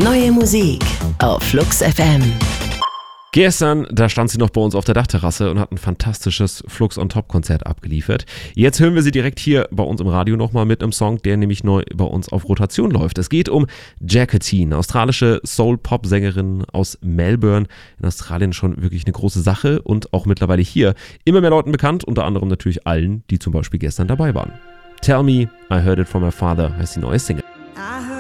Neue Musik auf Flux FM. Gestern, da stand sie noch bei uns auf der Dachterrasse und hat ein fantastisches Flux on Top Konzert abgeliefert. Jetzt hören wir sie direkt hier bei uns im Radio nochmal mit einem Song, der nämlich neu bei uns auf Rotation läuft. Es geht um Jacqueline, australische Soul-Pop-Sängerin aus Melbourne. In Australien schon wirklich eine große Sache und auch mittlerweile hier immer mehr Leuten bekannt, unter anderem natürlich allen, die zum Beispiel gestern dabei waren. Tell Me, I Heard It From My Father heißt die neue Single.